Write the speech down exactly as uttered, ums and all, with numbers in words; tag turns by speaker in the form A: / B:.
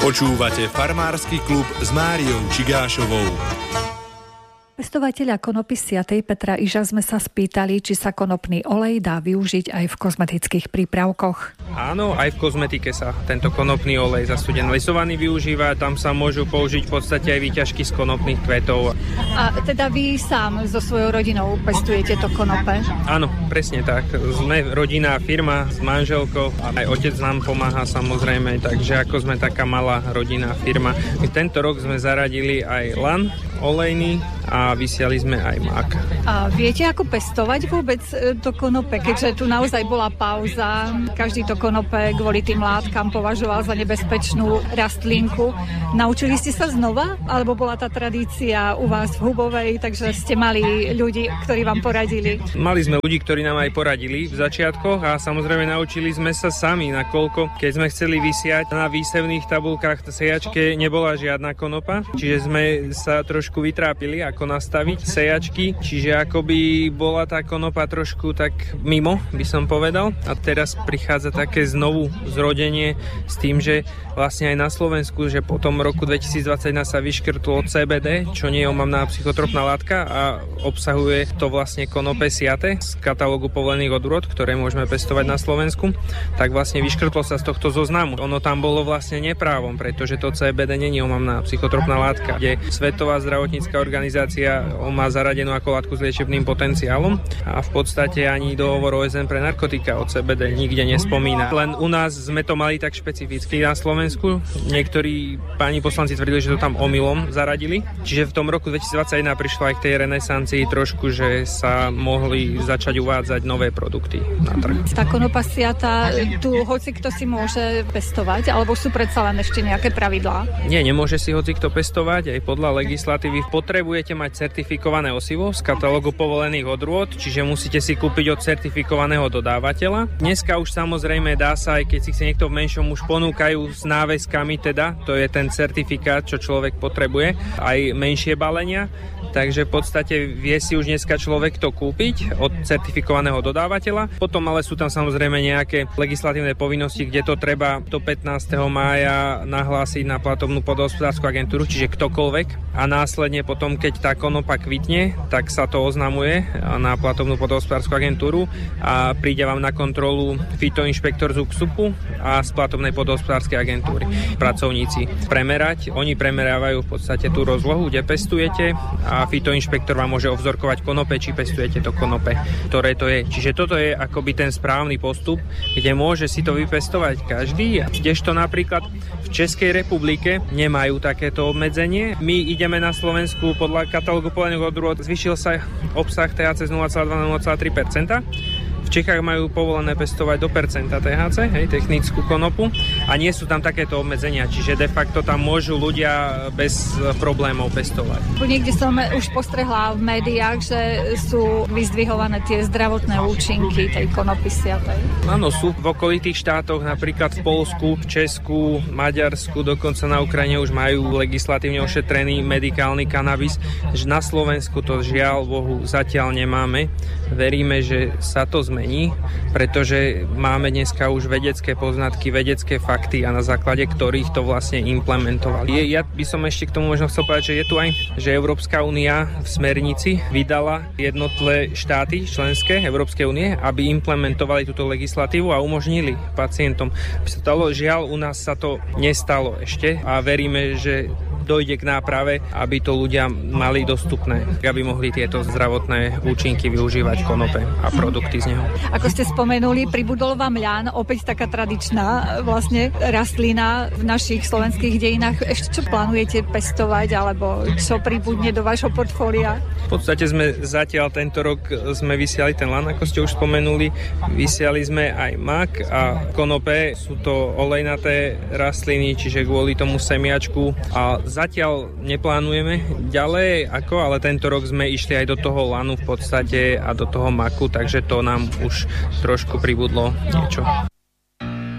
A: Počúvate Farmársky klub s Máriou Čigášovou.
B: Pestovateľa konopy siatej Petra Iža sme sa spýtali, či sa konopný olej dá využiť aj v kozmetických prípravkoch.
C: Áno, aj v kozmetike sa tento konopný olej zastudený lisovaný využíva. Tam sa môžu použiť v podstate aj výťažky z konopných kvetov.
B: A teda vy sám so svojou rodinou pestujete to konope?
C: Áno, presne tak. Sme rodinná firma s manželkou a aj otec nám pomáha samozrejme, takže ako sme taká malá rodinná firma. My tento rok sme zaradili aj lan olejný a vysiali sme aj mak.
B: A viete, ako pestovať vôbec to konope? Keďže tu naozaj bola pauza, každý to konope kvôli tým látkam považoval za nebezpečnú rastlinku. Naučili ste sa znova? Alebo bola tá tradícia u vás v Hubovej, takže ste mali ľudí, ktorí vám poradili?
C: Mali sme ľudí, ktorí nám aj poradili v začiatkoch a samozrejme naučili sme sa sami, nakoľko keď sme chceli vysiať na výsevných tabulkách sejačke nebola žiadna konopa, čiže sme sa trošku vytrápili, ako nastaviť sejačky, čiže akoby bola tá konopa trošku tak mimo, by som povedal. A teraz prichádza také znovu zrodenie s tým, že vlastne aj na Slovensku, že po tom roku dvetisícdvadsaťjeden sa vyškrtlo cé bé dé, čo nie je omamná psychotropná látka a obsahuje to vlastne konope siate z katalógu povolených odrôd, ktoré môžeme pestovať na Slovensku, tak vlastne vyškrtlo sa z tohto zoznamu. Ono tam bolo vlastne neprávom, pretože to cé bé dé nie je omamná psychotropná látka, kde Svetová zdravotnícka organizácia má zaradenú ako látku s liečebným potenciálom a v podstate ani dohovor ó es en pre narkotika o cé bé dé nikde nespomína. Len u nás sme to mali tak špecificky na Slovensku. Niektorí páni poslanci tvrdili, že to tam omylom zaradili. Čiže v tom roku dvetisícdvadsaťjeden prišlo aj k tej renesancii trošku, že sa mohli začať uvádzať nové produkty na trh.
B: Tá konopa siata, tu hoci kto si môže pestovať, alebo sú predsa len ešte nejaké pravidlá?
C: Nie, nemôže si hoci kto pestovať, aj podľa legislatívy potrebujete mať certifikované osivo z katalógu povolených odrôd, čiže musíte si kúpiť od certifikovaného dodávateľa. Dneska už samozrejme dá sa, aj keď si chce niekto v menšom, už ponúkajú s náväzkami teda, to je ten certifikát, čo človek potrebuje, aj menšie balenia. Takže v podstate vie si už dneska človek to kúpiť od certifikovaného dodávateľa. Potom ale sú tam samozrejme nejaké legislatívne povinnosti, kde to treba do pätnásteho mája nahlásiť na platobnú poľnohospodársku agentúru, čiže ktokoľvek. A následne potom, keď tá konopa kvitne, tak sa to oznamuje na platobnú poľnohospodársku agentúru a príde vám na kontrolu fitoinšpektor z UKSUPu a z platobnej poľnohospodárskej agentúry. Pracovníci premerať, oni premerávajú v podstate tú rozlohu, kde pestujete a fitoinšpektor vám môže ovzorkovať konope, či pestujete to konope, ktoré to je. Čiže toto je akoby ten správny postup, kde môže si to vypestovať každý. Kdežto napríklad v Českej republike nemajú takéto obmedzenie. My ideme na Slovensku podľa katalógu povolených odrôd, zvýšil sa obsah té há cé z nula celá dva na nula celá tri percenta. V Čechách majú povolené pestovať do percenta té há cé, hej, technickú konopu, a nie sú tam takéto obmedzenia, čiže de facto tam môžu ľudia bez problémov pestovať.
B: Niekde som už postrehla v médiách, že sú vyzdvihované tie zdravotné účinky tej konopy siatej.
C: Áno, sú v okolitých štátoch, napríklad v Poľsku, v Česku, Maďarsku, dokonca na Ukrajine už majú legislatívne ošetrený medikálny kanabis. Na Slovensku to žiaľ Bohu zatiaľ nemáme. Veríme, že sa to zmení, pretože máme dneska už vedecké poznatky, vedecké fakty a na základe ktorých to vlastne implementovali. Je, ja by som ešte k tomu možno chcel povedať, že je tu aj, že Európska únia v smernici vydala jednotlivé štáty členské Európskej únie, aby implementovali túto legislatívu a umožnili pacientom. Žiaľ, u nás sa to nestalo ešte a veríme, že dojde k náprave, aby to ľudia mali dostupné, aby mohli tieto zdravotné účinky využívať konope a produkty z neho.
B: Ako ste spomenuli, pribudol vám ľan, opäť taká tradičná vlastne rastlina v našich slovenských dejinách. Ešte čo plánujete pestovať, alebo čo pribudne do vášho portfólia?
C: V podstate sme zatiaľ tento rok sme vysiali ten lan, ako ste už spomenuli. Vysiali sme aj mak a konope. Sú to olejnaté rastliny, čiže kvôli tomu semiačku. A zatiaľ neplánujeme ďalej, ako, ale tento rok sme išli aj do toho lanu v podstate a do toho maku, takže to nám už trošku pribudlo niečo.